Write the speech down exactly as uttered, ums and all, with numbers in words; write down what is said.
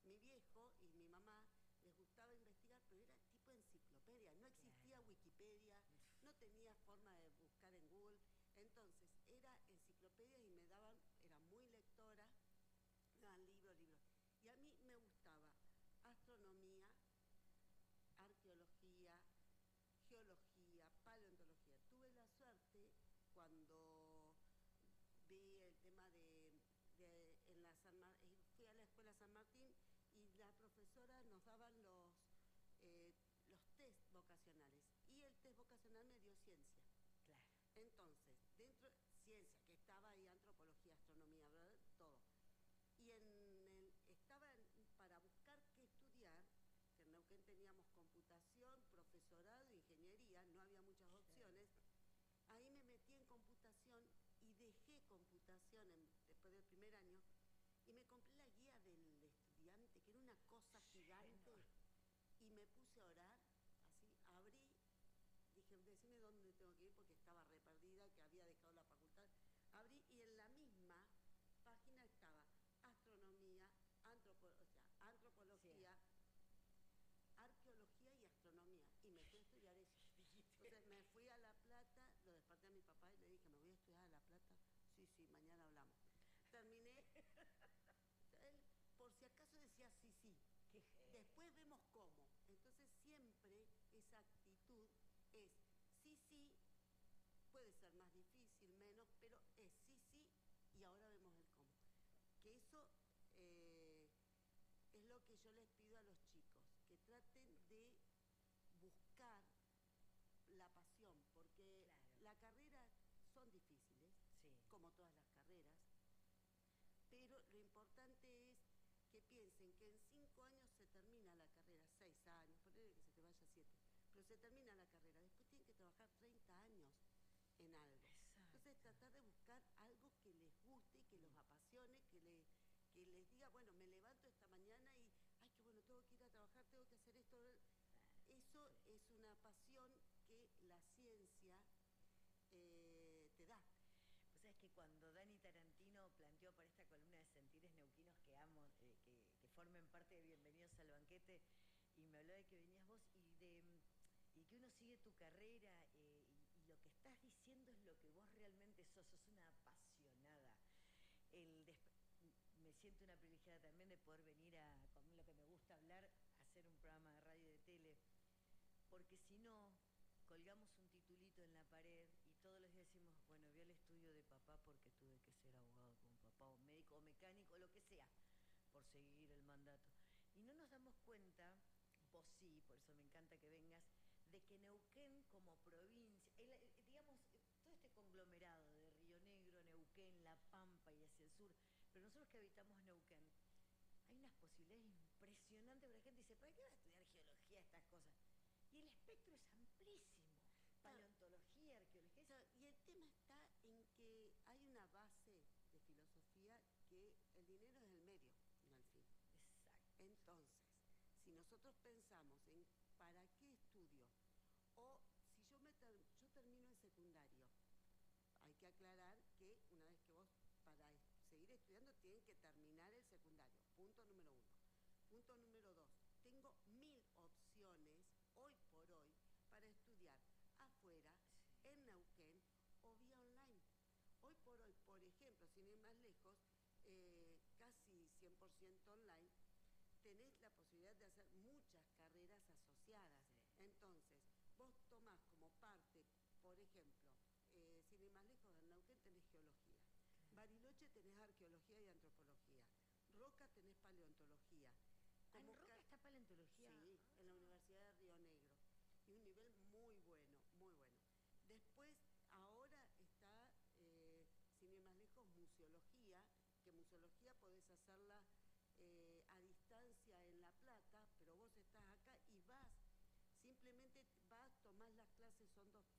mi viejo y mi mamá les gustaba investigar, pero era tipo enciclopedia, no existía Claro. Wikipedia, no tenía forma de buscar en Google, entonces era enciclopedia y me daban, era muy lectora, me daban libros, libros. Y a mí me gustaba astronomía, arqueología, geología, paleontología. Tuve la suerte cuando vi el tema de, de en la San Mar, fui a la escuela San Martín y la profesora nos daban los, eh, los test vocacionales y el test vocacional me dio ciencia. Claro. Entonces, dentro de ciencia, que estaba ahí antropología, astronomía, ¿verdad? Todo. Y en el, estaba en, para buscar qué estudiar, que en Neuquén teníamos computación, profesorado, ingeniería, no había muchas opciones. Ahí me metí en computación y dejé computación en, después del primer año y me compré la guía del estudiante, que era una cosa gigante, y me puse a orar, así, abrí, dije, decime dónde tengo que ir porque estaba re perdida, que había dejado la facultad. Abrí y en la misma página estaba astronomía, antropo, o sea, antropología, sí, arqueología y astronomía. Y me fui a estudiar eso. Entonces me fui a La Plata, lo desperté a mi papá y le dije, ¿me voy a estudiar a La Plata? Sí, sí, mañana hablamos. Terminé, él por si acaso decía sí, sí. Qué Después vemos cómo. Entonces siempre esa actitud es sí, sí, puede ser más difícil, menos, pero es sí, sí y ahora vemos el cómo. Que eso eh, es lo que yo les pido a los chicos, que traten de buscar la pasión, porque claro. la carrera son difíciles, sí. como todas las carreras, pero lo importante es que piensen que en cinco años se termina la carrera, seis años, ponele que se te vaya siete, pero se termina la carrera, después tienen que trabajar treinta años en algo. Exacto. Entonces tratar de buscar algo que les guste, que mm. los apasione, que, le, que les diga, bueno, me levanto esta mañana y, ay, qué bueno, tengo que ir a trabajar, tengo que hacer esto. Eso sí. Es una pasión que la ciencia eh, te da. Pues sabes que cuando Dani Tarantino planteó para esta columna de sentires neuquinos que amo, eh, que, que formen parte de Bienvenidos al Banquete, y me habló de que venías vos y de y que uno sigue tu carrera eh, y, y lo que estás diciendo es lo que vos realmente sos, sos una apasionada. El me siento una privilegiada también de poder venir a, con lo que me gusta hablar, a hacer un programa de radio y de tele, porque si no, colgamos un titulito en la pared y todos los días decimos, bueno, vi el estudio de papá porque tuve que ser abogado con papá, o médico, o mecánico, o lo que sea, por seguir el mandato. Y no nos damos cuenta, vos sí, por eso me encanta que vengas, de que Neuquén como provincia, el, el, digamos, todo este conglomerado de Río Negro, Neuquén, La Pampa y hacia el sur, pero nosotros que habitamos Neuquén, hay unas posibilidades impresionantes, pero la gente dice, ¿para qué vas a estudiar geología, estas cosas? Y el espectro es amplísimo. Paleontología, arqueología. Claro, y el tema está en que hay una base de filosofía que el dinero es el medio, no el fin. Exacto. Entonces, si nosotros pensamos en para qué estudio, o si yo, me ter yo termino el secundario, hay que aclarar que una vez que vos, para seguir estudiando, tienen que terminar el secundario, punto número uno. Punto número dos, tengo mil opciones, hoy por hoy, para estudiar afuera, sí. En Neuquén o vía online. Hoy por hoy, por ejemplo, sin ir más lejos, eh, casi cien por ciento online, tenés la posibilidad de hacer muchas carreras asociadas. Sí. Entonces, vos tomás como parte, por ejemplo, eh, sin ir más lejos, en Neuquén tenés geología. Claro. Bariloche tenés arqueología y antropología. Roca tenés paleontología. Como ¿En Roca está paleontología? Sí, ah. en la Universidad de Río Negro. Y un nivel muy bueno, muy bueno. Después, ahora está, eh, sin ir más lejos, museología, que museología podés hacerla eh, a distancia en La Plata, pero vos estás acá y vas, simplemente vas, tomás las clases, son dos